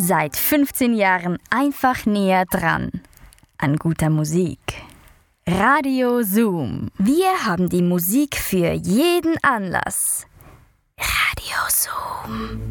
Seit 15 Jahren einfach näher dran an guter Musik. Radio Zoom. Wir haben die Musik für jeden Anlass. Radio Zoom.